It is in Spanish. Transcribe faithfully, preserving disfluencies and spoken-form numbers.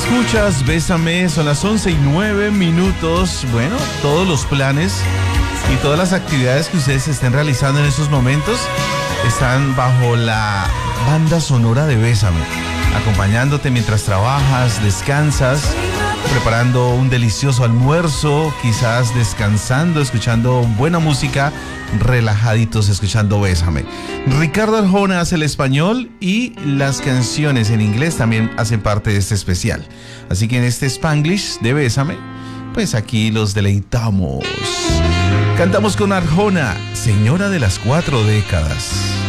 Escuchas Bésame, son las once y nueve minutos. Bueno, todos los planes y todas las actividades que ustedes estén realizando en estos momentos están bajo la banda sonora de Bésame, acompañándote mientras trabajas, descansas, preparando un delicioso almuerzo, quizás descansando, escuchando buena música, relajaditos escuchando Bésame. Ricardo Arjona hace el español y las canciones en inglés también hacen parte de este especial. Así que en este Spanglish de Bésame, pues aquí los deleitamos. Cantamos con Arjona, señora de las cuatro décadas.